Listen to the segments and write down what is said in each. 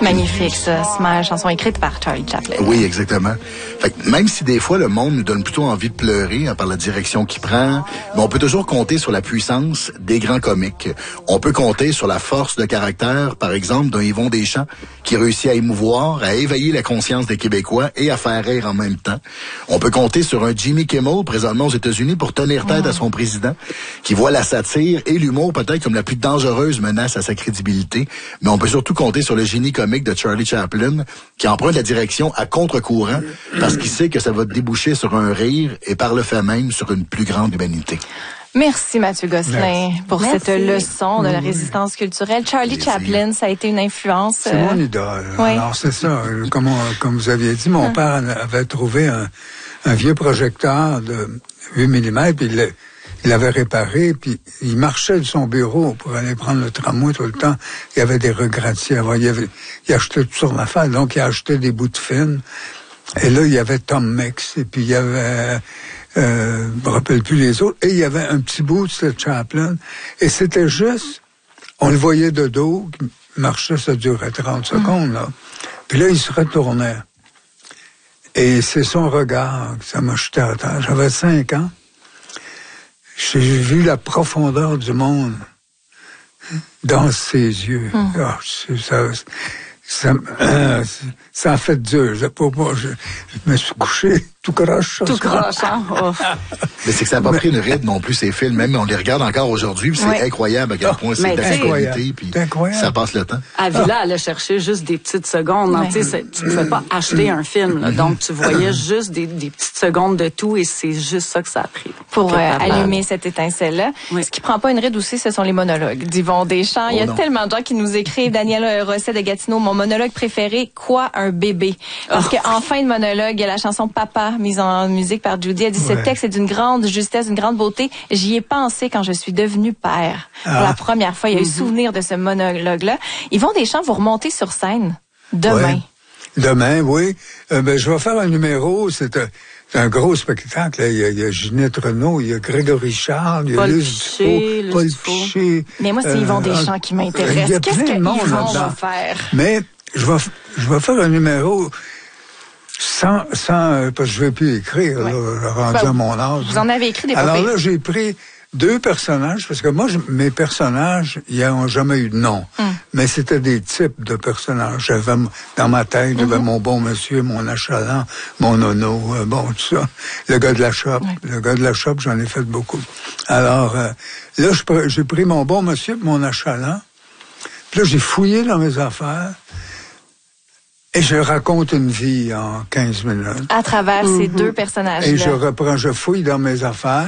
Magnifique, ça. Smile, chanson écrite par Charlie Chaplin. Oui, exactement. Fait que même si des fois, le monde nous donne plutôt envie de pleurer par la direction qu'il prend, mais on peut toujours compter sur la puissance des grands comiques. On peut compter sur la force de caractère, par exemple, d'un Yvon Deschamps, qui réussit à émouvoir, à éveiller la conscience des Québécois et à faire rire en même temps. On peut compter sur un Jimmy Kimmel, présentement aux États-Unis, pour tenir tête à son président, qui voit la satire et l'humour peut-être comme la plus dangereuse menace à sa crédibilité. Mais on peut surtout compter sur le génie comique de Charlie Chaplin, qui emprunte la direction à contre-courant, parce qu'il sait que ça va déboucher sur un rire et par le fait même sur une plus grande humanité. Merci Mathieu Gosselin pour cette leçon de la résistance culturelle. Charlie Chaplin, ça a été une influence. C'est mon idole. Oui. Alors c'est ça, comme vous aviez dit, mon père avait trouvé un vieux projecteur de 8 mm, puis il l'avait réparé, puis il marchait de son bureau pour aller prendre le tramway tout le temps. Il y avait des regratiers. Il achetait toutes sortes d'affaires, donc il a acheté des bouts de film. Et là, il y avait Tom Mix, et puis il y avait... je me rappelle plus les autres. Et il y avait un petit bout de cette Chaplin. Et c'était juste, on le voyait de dos, il marchait, ça durait 30 secondes, là. Puis là, il se retournait. Et c'est son regard que ça m'a jeté à terre. J'avais 5 ans. J'ai vu la profondeur du monde dans ses yeux. Ça a fait dur. Je me suis couché tout croche. Tout croche, hein? Oh. Mais c'est que ça n'a pas pris une ride non plus, ces films. Même on les regarde encore aujourd'hui, puis c'est incroyable à quel point c'est d'actualité, puis ça passe le temps. Avila allait chercher juste des petites secondes. Tu ne pouvais pas acheter un film. Là, donc, tu voyais juste des petites secondes de tout, et c'est juste ça que ça a pris. Pour allumer cette étincelle-là. Oui. Ce qui prend pas une ride aussi, ce sont les monologues d'Yvon Deschamps. Il y a tellement de gens qui nous écrivent. Daniel Rosset de Gatineau, mon monologue préféré, quoi un bébé? Parce qu'en fin de monologue, il y a la chanson Papa, mise en musique par Judy. Elle dit, ce texte est d'une grande justesse, d'une grande beauté. J'y ai pensé quand je suis devenue père. Pour la première fois, il y a eu souvenir de ce monologue-là. Yvon Deschamps, vous remontez sur scène demain. Demain, oui. Je vais faire un numéro, c'est un gros spectacle. Là. Il y a Ginette Renault, il y a Grégory Charles, il y a Luce Dufault, Paul Piché. Mais moi, c'est Yvon Deschamps qui m'intéresse. Qu'est-ce que Yvon va faire? Mais je vais faire un numéro sans parce que je ne vais plus écrire, là, rendu à mon âge. Vous en avez écrit des Alors là, j'ai pris 2 personnages, parce que moi, mes personnages, ils n'ont jamais eu de nom. Mais c'était des types de personnages. J'avais, dans ma tête, j'avais mon bon monsieur, mon achalant, mon nono, tout ça. Le gars de la shop. Le gars de la shop, j'en ai fait beaucoup. Alors, là, j'ai pris mon bon monsieur, mon achalant. Puis là, j'ai fouillé dans mes affaires. Et je raconte une vie en 15 minutes. À travers ces 2 personnages-là. Et je fouille dans mes affaires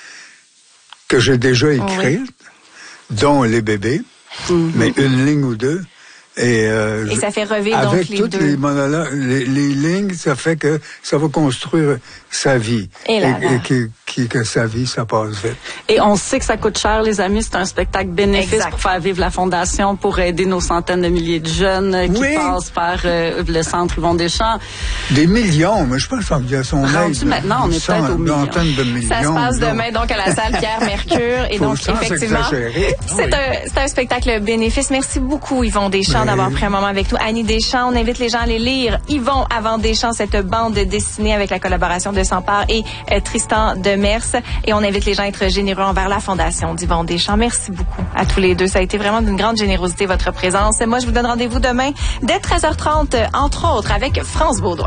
que j'ai déjà écrites, dont les bébés, mais une ligne ou 2. Et ça fait revivre donc avec les toutes 2. les monologues, les lignes, ça fait que ça va construire sa vie. Et que sa vie, ça passe vite. Et on sait que ça coûte cher, les amis. C'est un spectacle bénéfice pour faire vivre la Fondation, pour aider nos centaines de milliers de jeunes qui passent par le centre Yvon Deschamps. Des millions, mais je pense qu'il y a son aide. Maintenant, on est peut-être aux millions. De millions. Ça se passe demain, donc, à la salle Pierre-Mercure. Et donc, effectivement, c'est un spectacle bénéfice. Merci beaucoup, Yvon Deschamps, d'avoir pris un moment avec nous. Annie Deschamps, on invite les gens à aller lire Yvon avant Deschamps, cette bande dessinée avec la collaboration de Sampard et Tristan Demers. Et on invite les gens à être généreux envers la Fondation d'Yvon Deschamps. Merci beaucoup à tous les 2. Ça a été vraiment d'une grande générosité, votre présence. Moi, je vous donne rendez-vous demain dès 13h30, entre autres, avec France Baudouin.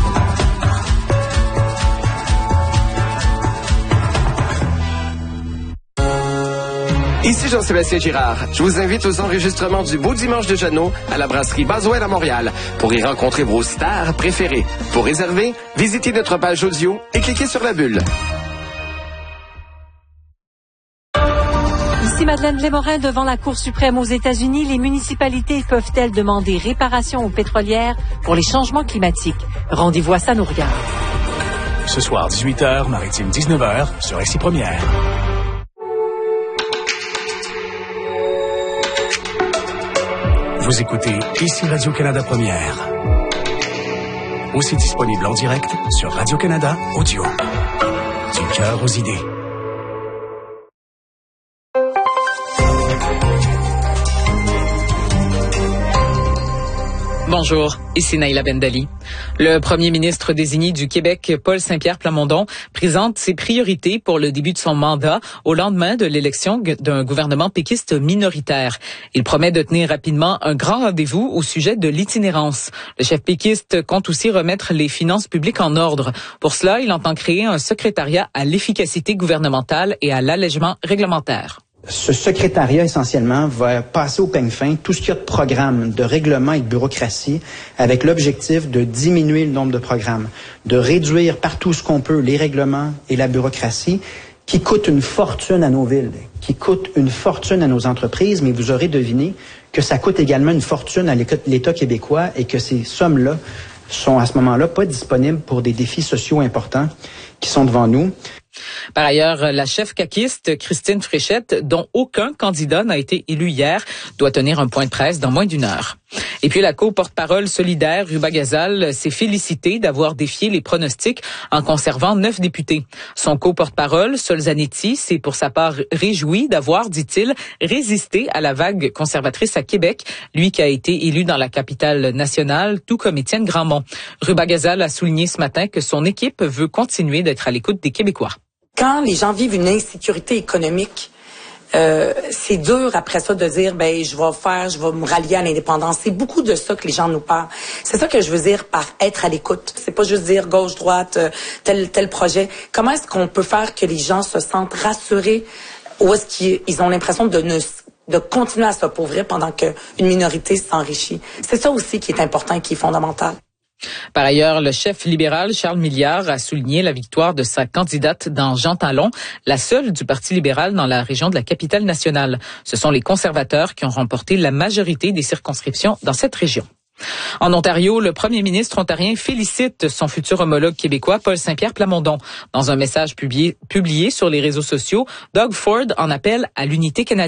Ici Jean-Sébastien Girard. Je vous invite aux enregistrements du Beau Dimanche de Jeannot à la brasserie Baswell à Montréal pour y rencontrer vos stars préférées. Pour réserver, visitez notre page audio et cliquez sur la bulle. Ici Madeleine Lémorin devant la Cour suprême aux États-Unis. Les municipalités peuvent-elles demander réparation aux pétrolières pour les changements climatiques? Rendez-vous à Ça nous regarde. Ce soir, 18h, Maritime 19h, sur RCI Première. Vous écoutez ici Radio-Canada Première. Aussi disponible en direct sur Radio-Canada Audio. Du cœur aux idées. Bonjour, ici Naïla Bendali. Le premier ministre désigné du Québec, Paul Saint-Pierre Plamondon, présente ses priorités pour le début de son mandat au lendemain de l'élection d'un gouvernement péquiste minoritaire. Il promet de tenir rapidement un grand rendez-vous au sujet de l'itinérance. Le chef péquiste compte aussi remettre les finances publiques en ordre. Pour cela, il entend créer un secrétariat à l'efficacité gouvernementale et à l'allègement réglementaire. Ce secrétariat, essentiellement, va passer au peigne fin tout ce qu'il y a de programmes, de règlements et de bureaucratie, avec l'objectif de diminuer le nombre de programmes, de réduire partout ce qu'on peut les règlements et la bureaucratie, qui coûtent une fortune à nos villes, qui coûtent une fortune à nos entreprises, mais vous aurez deviné que ça coûte également une fortune à l'État québécois et que ces sommes-là sont à ce moment-là pas disponibles pour des défis sociaux importants qui sont devant nous. Par ailleurs, la chef caquiste, Christine Fréchette, dont aucun candidat n'a été élu hier, doit tenir un point de presse dans moins d'1 heure. Et puis la co-porte-parole solidaire, Ruba Gazal, s'est félicitée d'avoir défié les pronostics en conservant 9 députés. Son co-porte-parole, Sol Zanetti, s'est pour sa part réjoui d'avoir, dit-il, résisté à la vague conservatrice à Québec, lui qui a été élu dans la capitale nationale, tout comme Étienne Grandmont. Ruba Gazal a souligné ce matin que son équipe veut continuer d'être à l'écoute des Québécois. Quand les gens vivent une insécurité économique, c'est dur après ça de dire je vais me rallier à l'indépendance. C'est beaucoup de ça que les gens nous parlent. C'est ça que je veux dire par être à l'écoute. C'est pas juste dire gauche droite tel projet. Comment est-ce qu'on peut faire que les gens se sentent rassurés ou est-ce qu'ils ont l'impression de continuer à s'appauvrir pendant qu'une minorité s'enrichit. C'est ça aussi qui est important et qui est fondamental. Par ailleurs, le chef libéral Charles Milliard a souligné la victoire de sa candidate dans Jean Talon, la seule du Parti libéral dans la région de la capitale nationale. Ce sont les conservateurs qui ont remporté la majorité des circonscriptions dans cette région. En Ontario, le premier ministre ontarien félicite son futur homologue québécois, Paul Saint-Pierre Plamondon. Dans un message publié sur les réseaux sociaux, Doug Ford en appelle à l'unité canadienne.